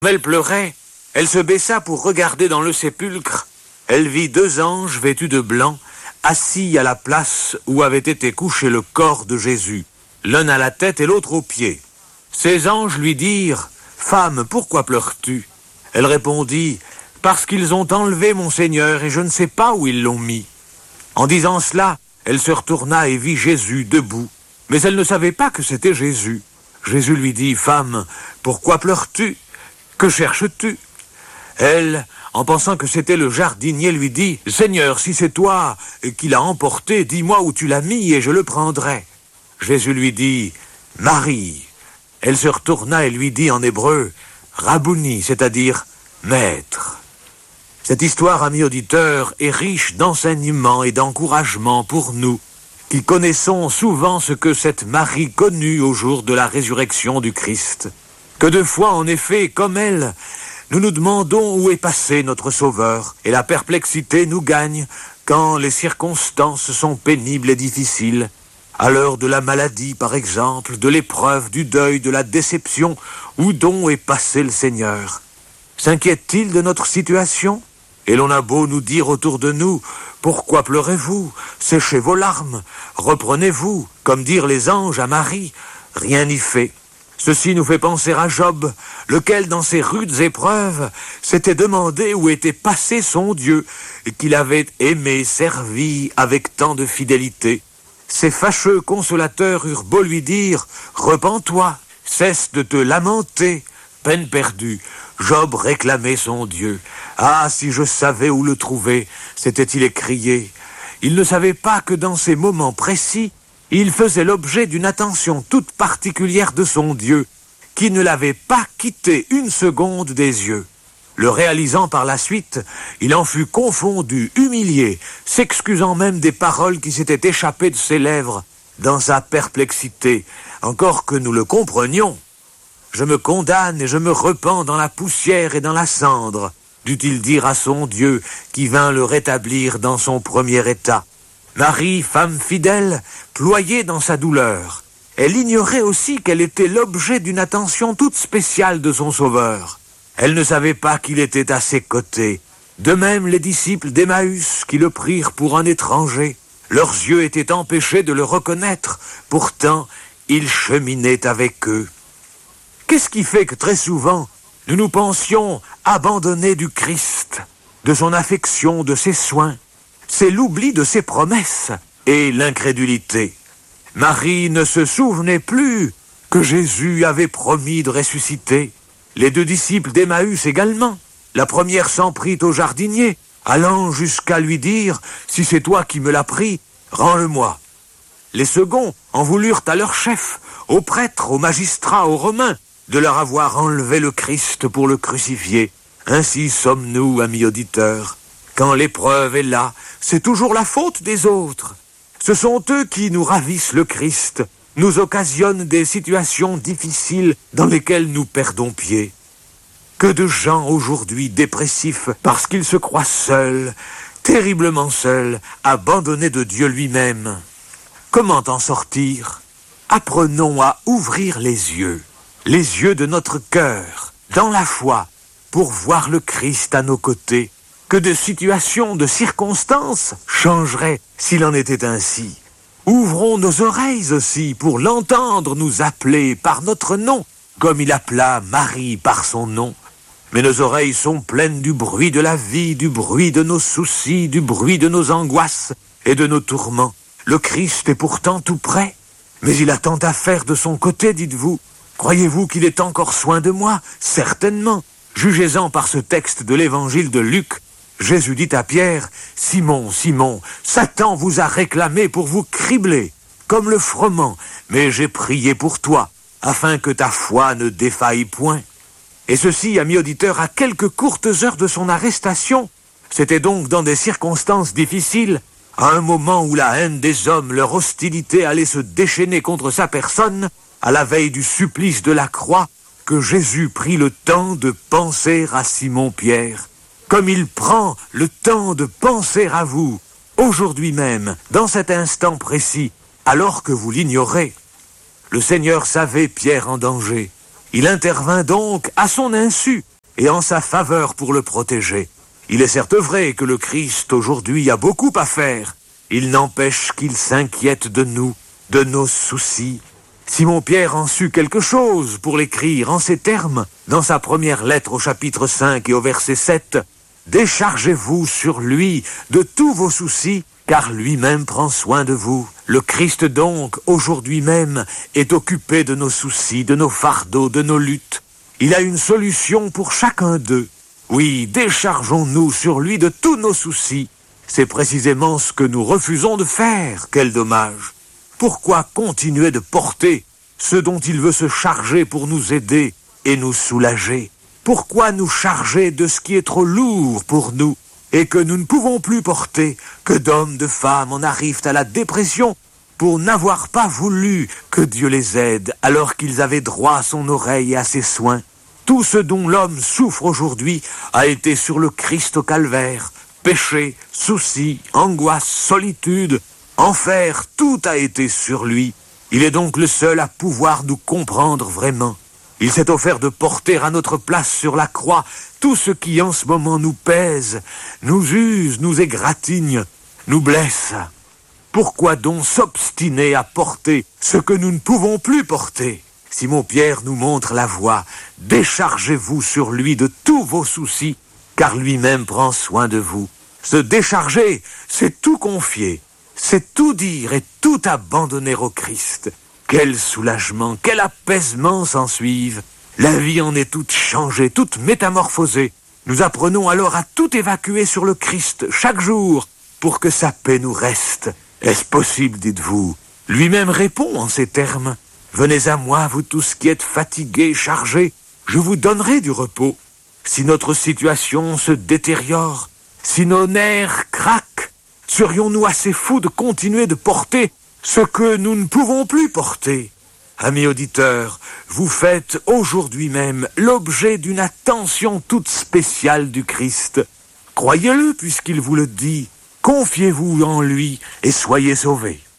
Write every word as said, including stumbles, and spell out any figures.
Elle pleurait, elle se baissa pour regarder dans le sépulcre. Elle vit deux anges vêtus de blanc, assis à la place où avait été couché le corps de Jésus, l'un à la tête et l'autre aux pieds. Ces anges lui dirent « Femme, pourquoi pleures-tu » Elle répondit « Parce qu'ils ont enlevé mon Seigneur et je ne sais pas où ils l'ont mis. » En disant cela, elle se retourna et vit Jésus debout, mais elle ne savait pas que c'était Jésus. Jésus lui dit « Femme, pourquoi pleures-tu ? Que cherches-tu » Elle, en pensant que c'était le jardinier, lui dit « Seigneur, si c'est toi qui l'as emporté, dis-moi où tu l'as mis et je le prendrai. » Jésus lui dit « Marie ». Elle se retourna et lui dit en hébreu « Rabouni », c'est-à-dire « Maître ». Cette histoire, amis auditeurs, est riche d'enseignements et d'encouragements pour nous, qui connaissons souvent ce que cette Marie connut au jour de la résurrection du Christ. Que de fois, en effet, comme elle, nous nous demandons où est passé notre Sauveur, et la perplexité nous gagne quand les circonstances sont pénibles et difficiles. À l'heure de la maladie, par exemple, de l'épreuve, du deuil, de la déception, où donc est passé le Seigneur? S'inquiète-t-il de notre situation? Et l'on a beau nous dire autour de nous, « Pourquoi pleurez-vous? Séchez vos larmes, reprenez-vous, comme dirent les anges à Marie. » Rien n'y fait. Ceci nous fait penser à Job, lequel, dans ses rudes épreuves, s'était demandé où était passé son Dieu, qu'il avait aimé, servi avec tant de fidélité. Ses fâcheux consolateurs eurent beau lui dire « Repens-toi, cesse de te lamenter, peine perdue. » Job réclamait son Dieu. « Ah, si je savais où le trouver !» s'était-il écrié. Il ne savait pas que dans ces moments précis, il faisait l'objet d'une attention toute particulière de son Dieu, qui ne l'avait pas quitté une seconde des yeux. Le réalisant par la suite, il en fut confondu, humilié, s'excusant même des paroles qui s'étaient échappées de ses lèvres dans sa perplexité, encore que nous le comprenions. « Je me condamne et je me repens dans la poussière et dans la cendre », dut-il dire à son Dieu qui vint le rétablir dans son premier état. Marie, femme fidèle, ployait dans sa douleur. Elle ignorait aussi qu'elle était l'objet d'une attention toute spéciale de son Sauveur. Elle ne savait pas qu'il était à ses côtés. De même les disciples d'Emmaüs qui le prirent pour un étranger. Leurs yeux étaient empêchés de le reconnaître. Pourtant, il cheminait avec eux. Qu'est-ce qui fait que très souvent, nous nous pensions abandonnés du Christ, de son affection, de ses soins? C'est l'oubli de ses promesses et l'incrédulité. Marie ne se souvenait plus que Jésus avait promis de ressusciter. Les deux disciples d'Emmaüs également. La première s'en prit au jardinier, allant jusqu'à lui dire « Si c'est toi qui me l'as pris, rends-le-moi ». Les seconds en voulurent à leur chef, aux prêtres, aux magistrats, aux Romains, de leur avoir enlevé le Christ pour le crucifier. Ainsi sommes-nous, amis auditeurs. Quand l'épreuve est là, c'est toujours la faute des autres. Ce sont eux qui nous ravissent le Christ, nous occasionnent des situations difficiles dans lesquelles nous perdons pied. Que de gens aujourd'hui dépressifs parce qu'ils se croient seuls, terriblement seuls, abandonnés de Dieu lui-même. Comment en sortir? Apprenons à ouvrir les yeux, les yeux de notre cœur, dans la foi, pour voir le Christ à nos côtés. Que de situations, de circonstances changeraient s'il en était ainsi. Ouvrons nos oreilles aussi pour l'entendre nous appeler par notre nom, comme il appela Marie par son nom. Mais nos oreilles sont pleines du bruit de la vie, du bruit de nos soucis, du bruit de nos angoisses et de nos tourments. Le Christ est pourtant tout près, mais il a tant à faire de son côté, dites-vous. Croyez-vous qu'il ait encore soin de moi? Certainement. Jugez-en par ce texte de l'évangile de Luc. Jésus dit à Pierre, « Simon, Simon, Satan vous a réclamé pour vous cribler, comme le froment, mais j'ai prié pour toi, afin que ta foi ne défaille point. » Et ceci, amis auditeurs, à quelques courtes heures de son arrestation. C'était donc dans des circonstances difficiles, à un moment où la haine des hommes, leur hostilité allait se déchaîner contre sa personne, à la veille du supplice de la croix, que Jésus prit le temps de penser à Simon-Pierre. Comme il prend le temps de penser à vous, aujourd'hui même, dans cet instant précis, alors que vous l'ignorez. Le Seigneur savait Pierre en danger. Il intervint donc à son insu et en sa faveur pour le protéger. Il est certes vrai que le Christ aujourd'hui a beaucoup à faire. Il n'empêche qu'il s'inquiète de nous, de nos soucis. Simon-Pierre en sut quelque chose pour l'écrire en ces termes, dans sa première lettre au chapitre cinq et au verset sept. « Déchargez-vous sur lui de tous vos soucis, car lui-même prend soin de vous. » Le Christ donc, aujourd'hui même, est occupé de nos soucis, de nos fardeaux, de nos luttes. Il a une solution pour chacun d'eux. Oui, déchargeons-nous sur lui de tous nos soucis. C'est précisément ce que nous refusons de faire. Quel dommage! Pourquoi continuer de porter ce dont il veut se charger pour nous aider et nous soulager? Pourquoi nous charger de ce qui est trop lourd pour nous et que nous ne pouvons plus porter? Que d'hommes, de femmes en arrivent à la dépression pour n'avoir pas voulu que Dieu les aide alors qu'ils avaient droit à son oreille et à ses soins. Tout ce dont l'homme souffre aujourd'hui a été sur le Christ au calvaire. Péché, soucis, angoisse, solitude, enfer, tout a été sur lui. Il est donc le seul à pouvoir nous comprendre vraiment. Il s'est offert de porter à notre place sur la croix tout ce qui en ce moment nous pèse, nous use, nous égratigne, nous blesse. Pourquoi donc s'obstiner à porter ce que nous ne pouvons plus porter? Simon-Pierre nous montre la voie. Déchargez-vous sur lui de tous vos soucis, car lui-même prend soin de vous. Se décharger, c'est tout confier, c'est tout dire et tout abandonner au Christ. Quel soulagement, quel apaisement s'ensuivent. La vie en est toute changée, toute métamorphosée. Nous apprenons alors à tout évacuer sur le Christ chaque jour pour que sa paix nous reste. Est-ce possible, dites-vous? Lui-même répond en ces termes. Venez à moi, vous tous qui êtes fatigués, chargés, je vous donnerai du repos. Si notre situation se détériore, si nos nerfs craquent, serions-nous assez fous de continuer de porter ce que nous ne pouvons plus porter? Amis auditeurs, vous faites aujourd'hui même l'objet d'une attention toute spéciale du Christ. Croyez-le puisqu'il vous le dit, confiez-vous en lui et soyez sauvés.